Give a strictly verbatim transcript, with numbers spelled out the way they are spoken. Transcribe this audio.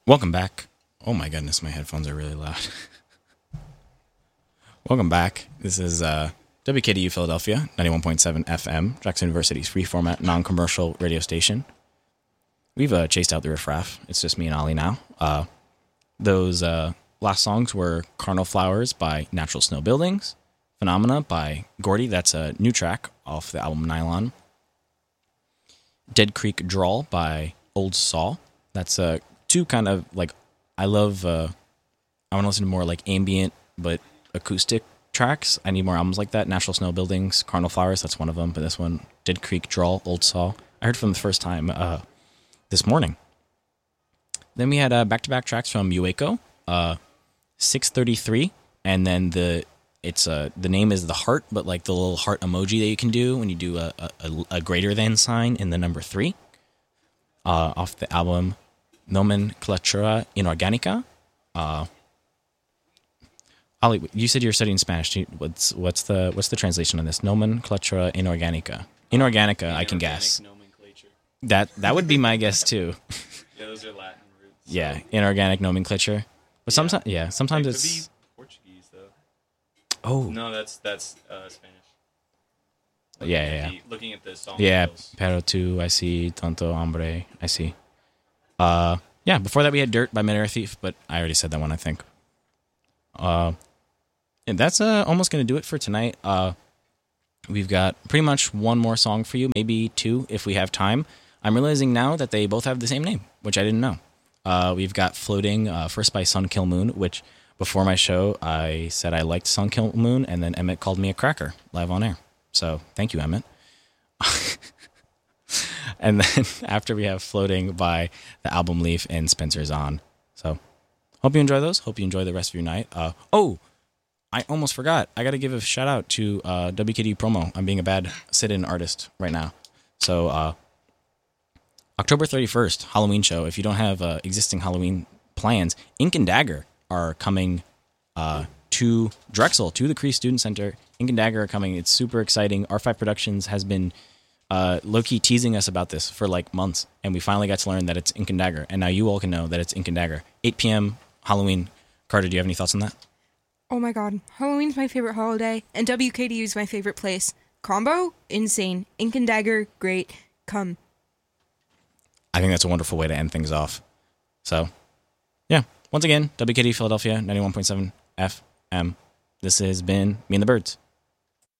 Welcome back. Oh my goodness, my headphones are really loud. Welcome back. This is uh, W K D U Philadelphia, ninety-one point seven F M, Jackson University's free format, non-commercial radio station. We've uh, chased out the riffraff. It's just me and Ollie now. Uh, those uh, last songs were Carnal Flowers by Natural Snow Buildings, Phenomena by Gordy, that's a new track off the album Nylon. Dead Creek Drawl by Old Saw. That's uh, two kind of like, I love, uh, I want to listen to more like ambient but acoustic tracks. I need more albums like that. Natural Snow Buildings, Carnal Flowers, that's one of them. But this one, Dead Creek Drawl, Old Saw. I heard from the first time uh, this morning. Then we had uh, back-to-back tracks from Ueco, uh, six thirty-three, and then the it's uh, the name is the heart, but like the little heart emoji that you can do when you do a, a, a greater than sign in the number three, uh, off the album Nomenclatura Inorgánica. Uh, Ollie, you said you're studying Spanish. What's what's the what's the translation on this? Nomenclatura Inorgánica. Inorgánica, I can guess. Nomenclature. That that would be my guess too. Yeah, those are Latin roots. Yeah, inorganic nomenclature. But Yeah. sometimes, yeah, sometimes It it's. could be Portuguese though. Oh, No, that's that's uh, Spanish. yeah, Looking yeah, at yeah. the- looking at the song. Yeah, titles. pero tú, I see. Tanto hombre, I see. Uh, yeah. Before that, we had Dirt by Midair Thief, but I already said that one, I think. Uh, and that's uh almost gonna do it for tonight. Uh, we've got pretty much one more song for you, maybe two if we have time. I'm realizing now that they both have the same name, which I didn't know. Uh, we've got Floating, uh, first by Sun Kill Moon, which before my show, I said I liked Sun Kill Moon, and then Emmett called me a cracker live on air. So thank you, Emmett. And then after we have Floating by the album Leaf and Spencer's On. So hope you enjoy those. Hope you enjoy the rest of your night. Uh, oh, I almost forgot. I got to give a shout out to uh, W K D promo. I'm being a bad sit-in artist right now. So uh, October thirty-first, Halloween show. If you don't have uh, existing Halloween plans, Ink and Dagger are coming uh, to Drexel, to the Cree Student Center. Ink and Dagger are coming. It's super exciting. R five Productions has been uh, low-key teasing us about this for like months, and we finally got to learn that it's Ink and Dagger, and now you all can know that it's Ink and Dagger. eight p.m. Halloween. Carter, do you have any thoughts on that? Oh my god, Halloween's my favorite holiday, and W K D U is my favorite place. Combo? Insane. Ink and Dagger? Great. Come. I think that's a wonderful way to end things off. So, yeah. Once again, W K D Philadelphia, ninety-one point seven F M. This has been Me and the Birds.